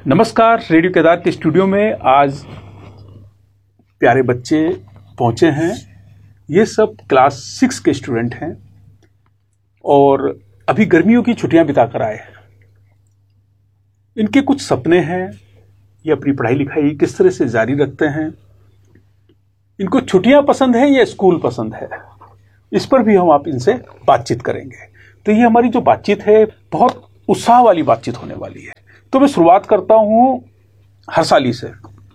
नमस्कार। रेडियो केदार के स्टूडियो में आज प्यारे बच्चे पहुंचे हैं। ये सब क्लास 6 के स्टूडेंट हैं और अभी गर्मियों की छुट्टियां बिताकर आए हैं। इनके कुछ सपने हैं, ये अपनी पढ़ाई लिखाई किस तरह से जारी रखते हैं, इनको छुट्टियां पसंद है या स्कूल पसंद है, इस पर भी हम आप इनसे बातचीत करेंगे। तो ये हमारी जो बातचीत है बहुत उत्साह वाली बातचीत होने वाली है। तो मैं शुरुआत करता हूं हर्षाली से।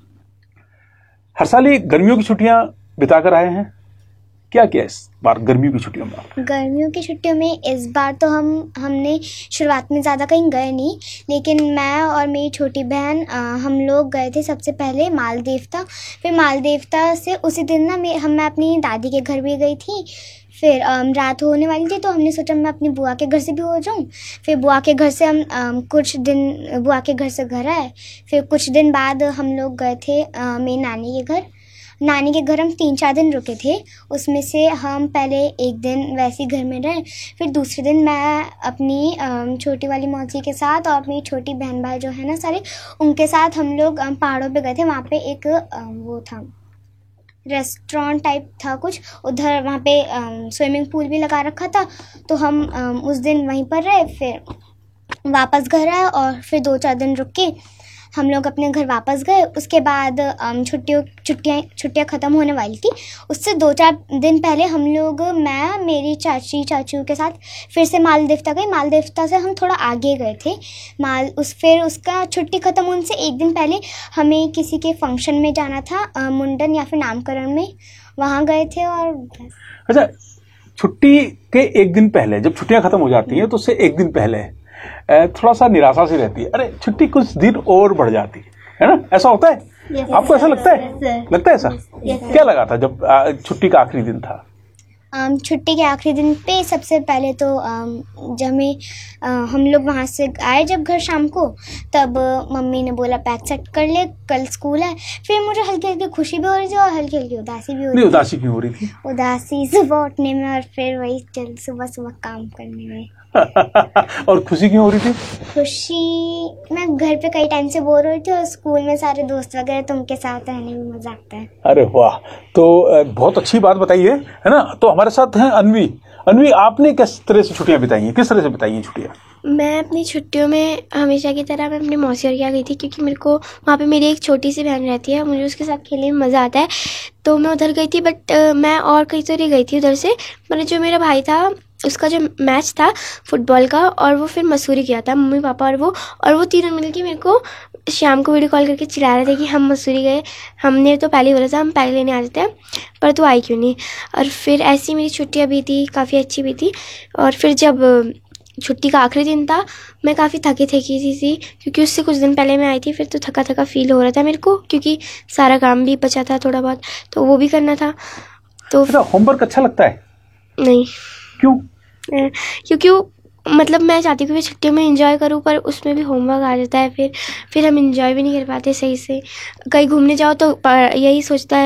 हर्षाली, गर्मियों की छुट्टियां बिताकर आए हैं, क्या किया इस बार गर्मियों की छुट्टियों में? गर्मियों की छुट्टियों में इस बार तो हमने शुरुआत में ज़्यादा कहीं गए नहीं, लेकिन मैं और मेरी छोटी बहन हम लोग गए थे सबसे पहले माल देवता। फिर माल देवता से उसी दिन मैं अपनी दादी के घर भी गई थी। फिर रात होने वाली थी तो हमने सोचा मैं अपनी बुआ के घर से भी हो जाऊं। फिर बुआ के घर से हम कुछ दिन बुआ के घर से घर आए। फिर कुछ दिन बाद हम लोग गए थे मेरी नानी के घर। नानी के घर हम 3-4 दिन रुके थे। उसमें से हम पहले एक दिन वैसे ही घर में रहे। फिर दूसरे दिन मैं अपनी छोटी वाली मौसी के साथ और अपनी छोटी बहन भाई जो है ना सारे, उनके साथ हम लोग पहाड़ों पे गए थे। वहाँ पे एक वो था, रेस्टोरेंट टाइप था कुछ उधर, वहाँ पे स्विमिंग पूल भी लगा रखा था। तो हम उस दिन वहीं पर रहे। फिर वापस घर आए और फिर 2-4 दिन रुक के हम लोग अपने घर वापस गए। उसके बाद छुट्टियाँ ख़त्म होने वाली थी। उससे 2-4 दिन पहले हम लोग, मैं मेरी चाचू के साथ फिर से माल देवता गए। माल देवता से हम थोड़ा आगे गए थे। फिर उसका छुट्टी ख़त्म होने से एक दिन पहले हमें किसी के फंक्शन में जाना था, मुंडन या फिर नामकरण में, वहाँ गए थे। और अच्छा, छुट्टी के एक दिन पहले जब छुट्टियां खत्म हो जाती हैं तो उससे एक दिन पहले थोड़ा सा निराशा सी रहती है। अरे छुट्टी कुछ दिन और बढ़ जाती है ना, ऐसा होता है? yes, आपको ऐसा लगता है? लगता है ऐसा? yes, क्या लगा था जब छुट्टी का आखिरी दिन था? छुट्टी के आखिरी दिन पे सबसे पहले तो जब हम लोग वहाँ से आए जब घर शाम को, तब मम्मी ने बोला पैक सेट कर ले, कल स्कूल है। फिर मुझे हल्की हल्की खुशी भी हो रही थी और हल्की हल्की उदासी भी हो रही थी। उदासी क्यों हो रही थी? उदासी सुबह उठने में और फिर वही चल सुबह काम करने में। और खुशी क्यों हो रही थी? खुशी, मैं घर पे कई टाइम से बोर हो रही थी और स्कूल में सारे दोस्त वगैरह, तो उनके साथ रहने में मजा आता है। अरे वाह, तो बहुत अच्छी बात बताई है ना। तो हमारे साथ हैं अन्वी। अन्वी, आपने किस तरह से छुट्टियां बिताई हैं, किस तरह से बिताई हैं छुट्टियां? मैं अपनी छुट्टियों में हमेशा की तरह मैं अपनी मौसी और यहाँ गई थी, क्योंकि मेरे को वहाँ पे मेरी एक छोटी सी बहन रहती है, मुझे उसके साथ खेलने में मज़ा आता है। तो मैं उधर गई थी, बट मैं और कहीं तो नहीं गई थी उधर से। मैंने जो मेरा भाई था उसका जो मैच था फुटबॉल का, और वो फिर मसूरी गया था, मम्मी पापा और वो तीनों मिल के मेरे को शाम को वीडियो कॉल करके चिल्ला रहे थे कि हम मसूरी गए। हमने तो पहले ही बोला था हम पहले लेने आ जाते हैं, पर तू आई क्यों नहीं। और फिर ऐसी मेरी छुट्टियाँ भी थी, काफ़ी अच्छी भी थी। और फिर जब छुट्टी का आखिरी दिन था, मैं काफ़ी थकी थी क्योंकि उससे कुछ दिन पहले मैं आई थी। फिर तो थका थका फील हो रहा था मेरे को, क्योंकि सारा काम भी बचा था थोड़ा बहुत, तो वो भी करना था। तो होमवर्क अच्छा लगता है? नहीं। क्यों? क्योंकि मतलब मैं चाहती हूँ कि छुट्टियों में एंजॉय करूँ, पर उसमें भी होमवर्क आ जाता है। फिर हम एंजॉय भी नहीं कर पाते सही से। कहीं घूमने जाओ तो यही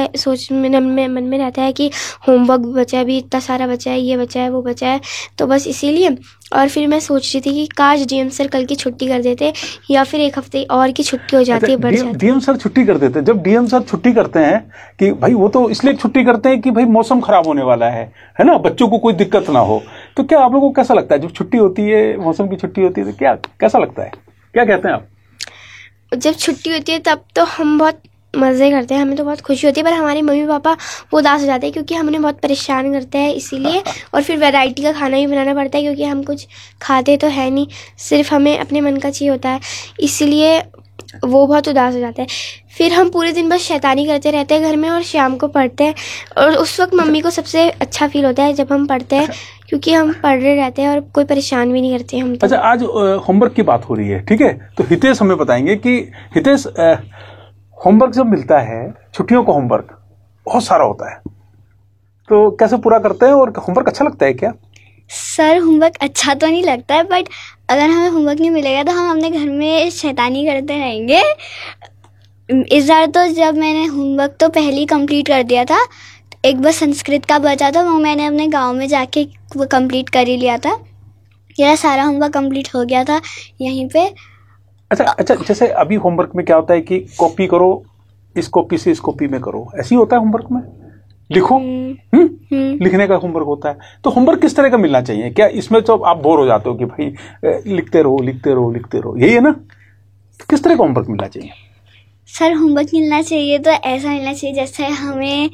मन में रहता है कि होमवर्क भी बचा है, अभी इतना सारा बचा है, ये बचा है, वो बचा है। तो बस इसीलिए। और फिर मैं सोच रही थी कि काश डीएम सर कल की छुट्टी कर देते, या फिर एक हफ्ते और की छुट्टी हो जाती है, बढ़ जाती। डीएम सर छुट्टी कर देते? जब डीएम सर छुट्टी करते हैं कि भाई, वो तो इसलिए छुट्टी करते हैं कि भाई मौसम खराब होने वाला है ना, बच्चों को कोई दिक्कत ना हो। तो क्या आप लोगों को कैसा लगता है जब छुट्टी होती है, मौसम की छुट्टी होती है, तो क्या कैसा लगता है, क्या कहते हैं आप? जब छुट्टी होती है तब तो हम बहुत मज़े करते हैं, हमें तो बहुत खुशी होती है। पर हमारे मम्मी पापा वो उदास हो जाते हैं, क्योंकि हमें बहुत परेशान करते हैं इसीलिए। और फिर वैरायटी का खाना भी बनाना पड़ता है, क्योंकि हम कुछ खाते तो है नहीं, सिर्फ हमें अपने मन का चाहिए होता है, इसीलिए वो बहुत उदास हो जाता है। फिर हम पूरे दिन बस शैतानी करते रहते हैं घर में और शाम को पढ़ते हैं। और उस वक्त मम्मी को सबसे अच्छा फील होता है जब हम पढ़ते हैं, क्योंकि हम पढ़ रहे रहते हैं और कोई परेशान भी नहीं करते हम तो। अच्छा, आज होमवर्क की बात हो रही है, ठीक है? तो हितेश हमें बताएंगे कि हितेश, होमवर्क जब मिलता है, छुट्टियों का होमवर्क बहुत सारा होता है, तो कैसे पूरा करते हैं और होमवर्क अच्छा लगता है क्या? सर, होमवर्क अच्छा तो नहीं लगता है, बट अगर हमें होमवर्क नहीं मिलेगा तो हम अपने घर में शैतानी करते रहेंगे। इस बार तो जब मैंने होमवर्क तो पहले ही कंप्लीट कर दिया था, एक बस संस्कृत का बचा था, वो मैंने अपने गांव में जाके वो कंप्लीट कर ही लिया था। मेरा सारा होमवर्क कंप्लीट हो गया था यहीं पे। अच्छा, जैसे अभी होमवर्क में क्या होता है कि कॉपी करो, इस कॉपी से इस कॉपी में करो, ऐसे ही होता है होमवर्क में, लिखो। लिखने का होमवर्क होता है। तो होमवर्क किस तरह का मिलना चाहिए? क्या इसमें तो आप बोर हो जाते हो कि भाई लिखते रहो लिखते रहो लिखते रहो, यही है ना? तो किस तरह का होमवर्क मिलना चाहिए? सर होमवर्क मिलना चाहिए तो ऐसा मिलना चाहिए जैसे हमें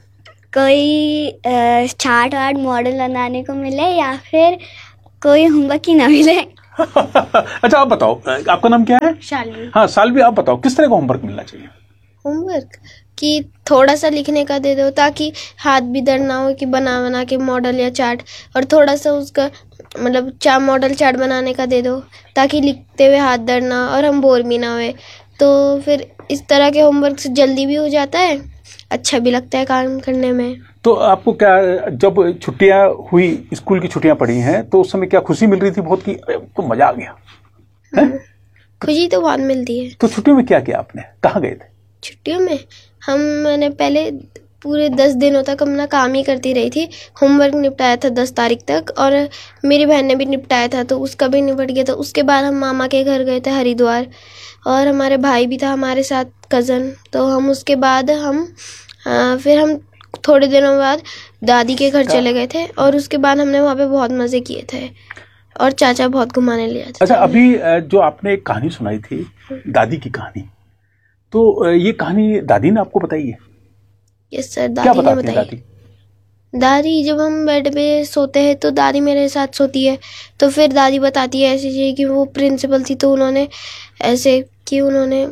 कोई चार्ट वार्ट मॉडल बनाने को मिले या फिर कोई होमवर्क ही ना मिले। अच्छा, आप बताओ, आपका नाम क्या है? शालवी। हाँ सालवी, आप बताओ किस तरह का होमवर्क मिलना चाहिए? होमवर्क कि थोड़ा सा लिखने का दे दो ताकि हाथ भी दर्द ना हो कि बना बना के मॉडल या चार्ट, और थोड़ा सा उसका मतलब मॉडल चार्ट बनाने का दे दो ताकि लिखते हुए हाथ दर्द ना और हम बोर भी ना हुए। तो फिर इस तरह के होमवर्क से जल्दी भी हो जाता है, अच्छा भी लगता है काम करने में। तो आपको क्या, जब छुट्टियां हुई, स्कूल की छुट्टियां पड़ी हैं, तो उस समय क्या खुशी मिल रही थी बहुत कि तो मजा आ गया है? खुशी तो बहुत मिलती है। तो छुट्टियों में क्या किया आपने, कहाँ गए थे? छुट्टियों में मैंने पहले पूरे 10 दिनों तक अपना काम ही करती रही थी। होमवर्क निपटाया था 10 तारीख तक, और मेरी बहन ने भी निपटाया था तो उसका भी निपट गया था। उसके बाद हम मामा के घर गए थे हरिद्वार, और हमारे भाई भी था हमारे साथ, कज़न। तो हम उसके बाद फिर हम थोड़े दिनों बाद दादी के घर चले गए थे, और उसके बाद हमने वहाँ पे बहुत मज़े किए थे और चाचा बहुत घुमाने ले जाते थे। अच्छा, अभी जो आपने एक कहानी सुनाई थी, दादी की कहानी, तो ये कहानी दादी ने आपको बताई है? यस सर, क्या दादी ने बताती है बताई। दादी, जब हम बेड पे सोते हैं तो दादी मेरे साथ सोती है, तो फिर दादी बताती है ऐसी चीज़ कि वो प्रिंसिपल थी तो उन्होंने ऐसे कि उन्होंने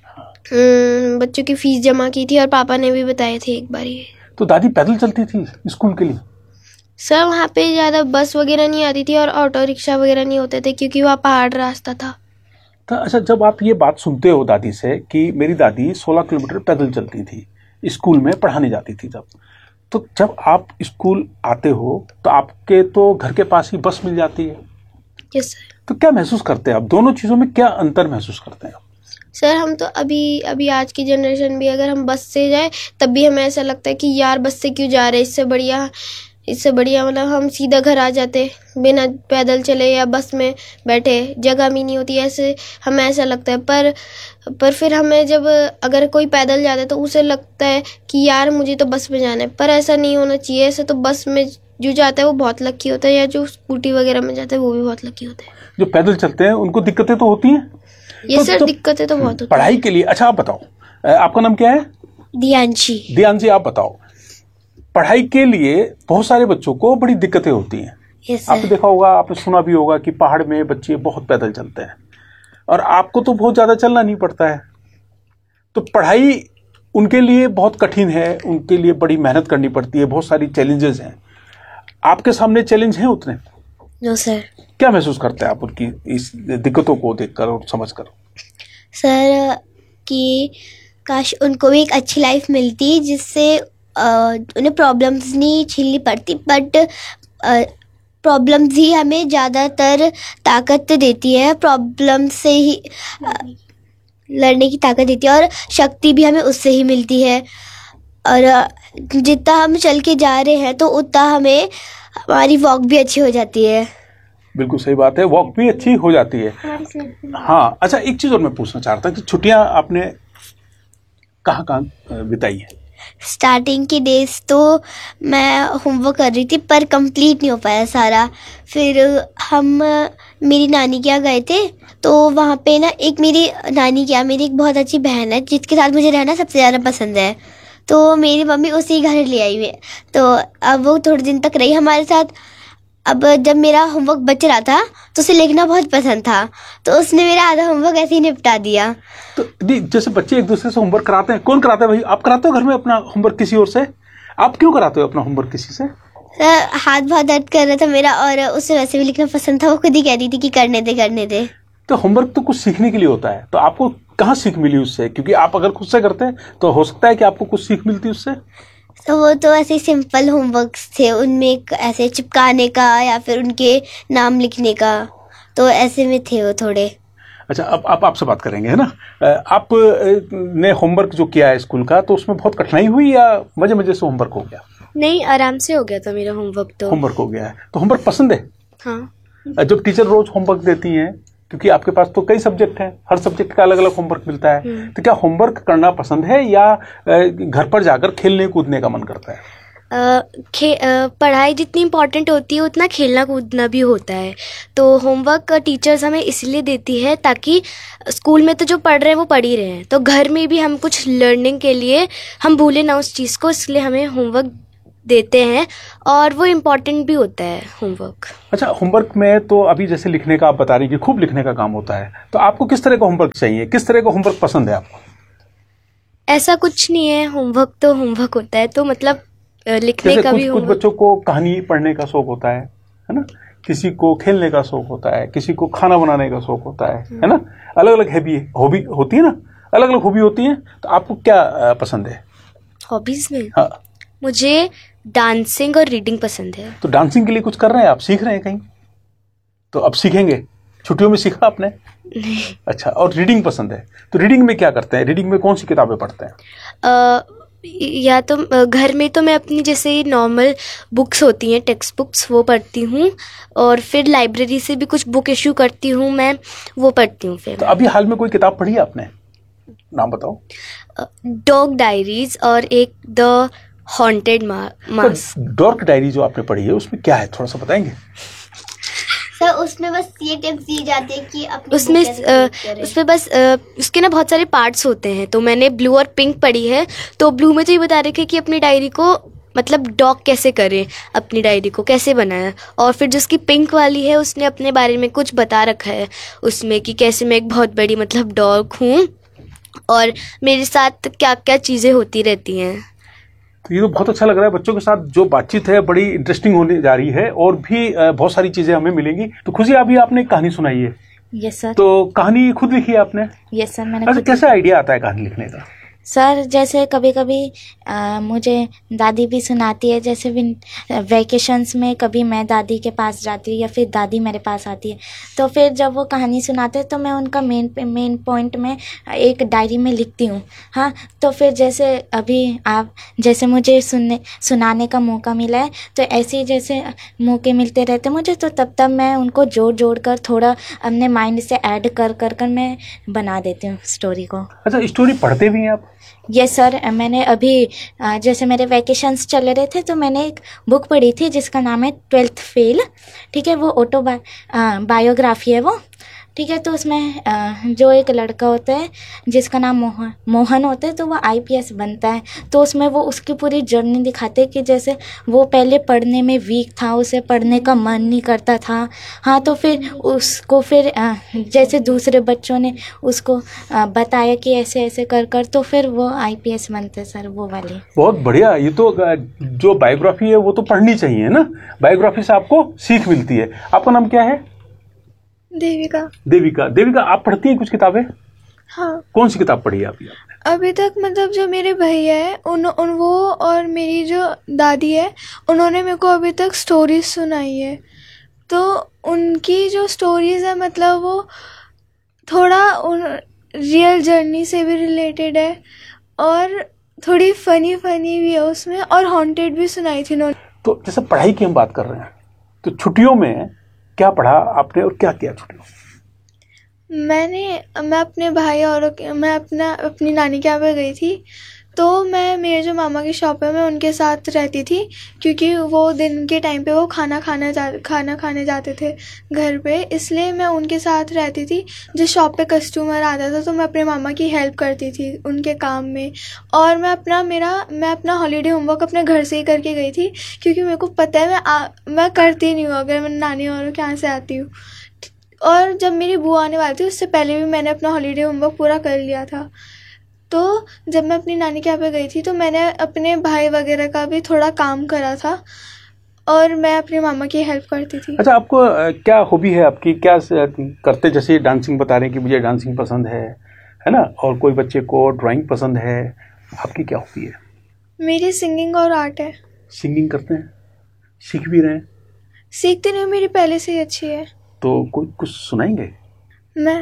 बच्चों की फीस जमा की थी, और पापा ने भी बताए थे एक बार ये। तो दादी पैदल चलती थी स्कूल के लिए? सर वहाँ पे ज़्यादा बस वगैरह नहीं आती थी और ऑटो रिक्शा वगैरह नहीं होते थे क्योंकि वहाँ पहाड़ रास्ता था। तो अच्छा, जब आप ये बात सुनते हो दादी से कि मेरी दादी 16 किलोमीटर पैदल चलती थी, स्कूल में पढ़ाने जाती थी, तो जब आप स्कूल आते हो तो आपके तो घर के पास ही बस मिल जाती है। Yes sir. तो क्या महसूस करते हैं आप? दोनों चीज़ों में क्या अंतर महसूस करते हैं आप? सर हम तो अभी आज की जनरेशन भी अगर हम बस से जाए तब भी हमें ऐसा लगता है कि यार बस से क्यों जा रहे हैं, इससे बढ़िया मतलब हम सीधा घर आ जाते बिना पैदल चले या बस में बैठे, जगह भी नहीं होती, ऐसे हमें ऐसा लगता है। पर फिर हमें जब अगर कोई पैदल जाता है तो उसे लगता है कि यार मुझे तो बस में जाना है, पर ऐसा नहीं होना चाहिए। ऐसे तो बस में जो जाता है वो बहुत लकी होता है, या जो स्कूटी वगैरह में जाता है वो भी बहुत लकी होता है। जो पैदल चलते हैं उनको दिक्कतें तो होती हैं? ये सर दिक्कतें तो बहुत होती है पढ़ाई के लिए। अच्छा, आप बताओ, आपका नाम क्या है? दियांशी। दियांशी, आप बताओ, पढ़ाई के लिए बहुत सारे बच्चों को बड़ी दिक्कतें होती हैं। yes, आपने देखा होगा, आपने सुना भी होगा कि पहाड़ में बच्चे बहुत पैदल चलते हैं, और आपको तो बहुत ज़्यादा चलना नहीं पड़ता है। तो पढ़ाई उनके लिए बहुत कठिन है, उनके लिए बड़ी मेहनत करनी पड़ती है, बहुत सारी चैलेंजेस हैं। आपके सामने चैलेंज हैं उतने? No sir. क्या महसूस करते हैं आप उनकी इस दिक्कतों को देखकर और समझकर? सर कि काश उनको भी एक अच्छी लाइफ मिलती जिससे उन्हें प्रॉब्लम्स नहीं झेलनी पड़ती, बट प्रॉब्लम्स ही हमें ज़्यादातर ताकत देती है, प्रॉब्लम से ही लड़ने की ताकत देती है, और शक्ति भी हमें उससे ही मिलती है। और जितना हम चल के जा रहे हैं तो उतना हमें हमारी वॉक भी अच्छी हो जाती है। बिल्कुल सही बात है, वॉक भी अच्छी हो जाती है। हाँ, अच्छा, एक चीज़ और मैं पूछना चाह रहा था कि छुट्टियाँ आपने कहाँ कहाँ बिताई है? स्टार्टिंग के डेज तो मैं होमवर्क कर रही थी पर कंप्लीट नहीं हो पाया सारा। फिर हम मेरी नानी के यहाँ गए थे, तो वहाँ पे ना एक मेरी नानी के यहाँ मेरी एक बहुत अच्छी बहन है जिसके साथ मुझे रहना सबसे ज़्यादा पसंद है, तो मेरी मम्मी उसी घर ले आई हुई है। तो अब वो थोड़े दिन तक रही हमारे साथ। अब जब मेरा होमवर्क बच रहा था तो उसे लिखना बहुत पसंद था, तो उसने मेरा आधा होमवर्क ऐसे ही निपटा दिया। तो जैसे बच्चे एक दूसरे से होमवर्क कराते हैं, कौन कराता है भाई? आप कराते हो घर में अपना होमवर्क किसी और से? आप क्यों कराते हो अपना होमवर्क किसी से? हाथ बहुत दर्द कर रहा था मेरा, और उसे वैसे भी लिखना पसंद था, वो खुद ही कह रही थी कि करने दे। तो होमवर्क तो कुछ सीखने के लिए होता है, तो आपको कहाँ सीख मिली उससे? क्योंकि आप अगर खुद से करते हैं तो हो सकता है कि आपको कुछ सीख मिलती उससे। तो वो तो ऐसे सिंपल होमवर्क्स थे, उनमें ऐसे चिपकाने का या फिर उनके नाम लिखने का, तो ऐसे में थे वो थोड़े। अच्छा, अब आपसे बात करेंगे, है ना? आप ने होमवर्क जो किया है स्कूल का, तो उसमें बहुत कठिनाई हुई या मजे मजे से होमवर्क हो गया? नहीं, आराम से हो गया था मेरा होमवर्क। तो होमवर्क हो गया है तो होमवर्क पसंद है? हाँ। जब टीचर रोज होमवर्क देती हैं क्योंकि आपके पास तो कई सब्जेक्ट हैं, हर सब्जेक्ट का अलग अलग होमवर्क मिलता है, तो क्या होमवर्क करना पसंद है या घर पर जाकर खेलने कूदने का मन करता है? पढ़ाई जितनी इम्पोर्टेंट होती है उतना खेलना कूदना भी होता है। तो होमवर्क टीचर्स हमें इसलिए देती है ताकि स्कूल में तो जो पढ़ रहे हैं वो पढ़ ही रहे हैं, तो घर में भी हम कुछ लर्निंग के लिए हम भूले ना उस चीज़ को, इसलिए हमें होमवर्क देते हैं और वो इम्पोर्टेंट भी होता है होमवर्क। अच्छा, होमवर्क में तो अभी जैसे लिखने का आप बता रही कि खूब लिखने का काम होता है, तो आपको किस तरह का होमवर्क चाहिए, किस तरह का होमवर्क पसंद है आपको? ऐसा कुछ नहीं है, होमवर्क तो होमवर्क होता है, तो मतलब लिखने का भी कुछ बच्चों को कहानी पढ़ने का शौक होता है ना, किसी को खेलने का शौक होता है, किसी को खाना बनाने का शौक होता है ना, अलग अलग हॉबी होती है ना, अलग अलग हॉबी होती है। तो आपको क्या पसंद है हॉबीज में? हाँ, मुझे डांसिंग और रीडिंग पसंद है। तो डांसिंग के लिए कुछ कर रहे हैं आप, सीख रहे हैं कहीं? तो अब सीखेंगे, छुट्टियों में सीखा आपने? नहीं। अच्छा, और रीडिंग पसंद है, तो रीडिंग में क्या करते हैं, रीडिंग में कौन सी किताबें पढ़ते हैं? या तो घर में तो मैं अपनी जैसे नॉर्मल बुक्स होती हैं, टेक्स्ट बुक्स, वो पढ़ती हूँ, और फिर लाइब्रेरी से भी कुछ बुक इश्यू करती हूँ मैं, वो पढ़ती हूँ। फिर तो अभी हाल में कोई किताब पढ़ी है आपने, नाम बताओ। डॉग डायरीज और एक the haunted mask. Dog diary जो आपने पढ़ी है उसमें क्या है, थोड़ा सा बताएंगे? सर उसमें बस ये टिप्स दी जाती है कि अपनी उसमें बस उसके ना बहुत सारे पार्ट्स होते हैं, तो मैंने ब्लू और पिंक पढ़ी है। तो ब्लू में तो ये बता रखे कि अपनी डायरी को मतलब डॉग कैसे करें, अपनी डायरी को कैसे बनाएं, और फिर जिसकी पिंक वाली है उसने अपने बारे में कुछ बता रखा है उसमें कि कैसे मैं एक बहुत बड़ी मतलब डॉग हूँ और मेरे साथ क्या क्या चीज़ें होती रहती हैं। तो ये तो बहुत अच्छा लग रहा है, बच्चों के साथ जो बातचीत है बड़ी इंटरेस्टिंग होने जा रही है और भी बहुत सारी चीजें हमें मिलेंगी। तो खुशी, अभी आपने कहानी सुनाई है? Yes sir. तो कहानी खुद लिखी है आपने? यस सर, मैंने। अच्छा, कैसे आइडिया आता है कहानी लिखने का? सर जैसे कभी कभी मुझे दादी भी सुनाती है, जैसे भी वैकेशंस में कभी मैं दादी के पास जाती हूँ या फिर दादी मेरे पास आती है, तो फिर जब वो कहानी सुनाते हैं तो मैं उनका मेन पॉइंट में एक डायरी में लिखती हूँ। हाँ, तो फिर जैसे अभी आप जैसे मुझे सुनाने का मौका मिला है, तो ऐसे ही जैसे मौके मिलते रहते मुझे, तो तब मैं उनको जोड़ कर थोड़ा अपने माइंड से ऐड कर मैं बना देती हूँ स्टोरी को। अच्छा, स्टोरी पढ़ते भी हैं आप? यस सर, मैंने अभी जैसे मेरे वैकेशंस चल रहे थे तो मैंने एक बुक पढ़ी थी जिसका नाम है 12th फेल। ठीक है, वो बायोग्राफी है वो। ठीक है, तो उसमें जो एक लड़का होता है जिसका नाम मोहन होता है, तो वो IPS बनता है। तो उसमें वो उसकी पूरी जर्नी दिखाते हैं कि जैसे वो पहले पढ़ने में वीक था, उसे पढ़ने का मन नहीं करता था। हाँ, तो फिर उसको फिर जैसे दूसरे बच्चों ने उसको बताया कि ऐसे ऐसे कर तो फिर वो IPS बनते हैं सर, वो वाली। बहुत बढ़िया। ये तो जो बायोग्राफी है वो तो पढ़नी चाहिए ना, बायोग्राफी से आपको सीख मिलती है। आपका नाम क्या है? देविका। देविका, आप पढ़ती हैं कुछ किताबें? हाँ। कौन सी किताब पढ़ी है आपने? अभी तक मतलब जो मेरे भैया है वो और मेरी जो दादी है उन्होंने मेरे को अभी तक स्टोरीज सुनाई है। तो उनकी जो स्टोरीज है मतलब वो थोड़ा रियल जर्नी से भी रिलेटेड है और थोड़ी फनी भी है उसमें, और हॉन्टेड भी सुनाई थी उन्होंने। तो जैसे पढ़ाई की हम बात कर रहे हैं, तो छुट्टियों में क्या पढ़ा आपने और क्या किया छुट्टियों में? मैं अपने भाई और मैं अपनी नानी के यहाँ पे गई थी। तो मेरे जो मामा की शॉप है मैं उनके साथ रहती थी, क्योंकि वो दिन के टाइम पे वो खाना खाने जाते थे घर पे, इसलिए मैं उनके साथ रहती थी। जो शॉप पे कस्टमर आता था तो मैं अपने मामा की हेल्प करती थी उनके काम में। और मैं अपना हॉलीडे होमवर्क अपने घर से ही करके गई थी, क्योंकि मेरे को पता है मैं करती नहीं हूँ अगर मैं नानी और के यहाँ से आती हूँ। और जब मेरी बुआ आने वाली थी उससे पहले भी मैंने अपना हॉलीडे होमवर्क पूरा कर लिया था। तो जब मैं अपनी नानी के यहाँ पे गई थी तो मैंने अपने भाई वगैरह का भी थोड़ा काम करा था और मैं अपने मामा की हेल्प करती थी। अच्छा, आपको क्या हॉबी है आपकी, क्या करते? जैसे डांसिंग बता रहे हैं कि मुझे डांसिंग पसंद है ना, और कोई बच्चे को ड्राइंग पसंद है, आपकी क्या हॉबी है? मेरी सिंगिंग और आर्ट है। सिंगिंग करते हैं, सीख भी रहे हैं? सीखते नहीं, मेरी पहले से ही अच्छी है। तो कुछ सुनाएंगे?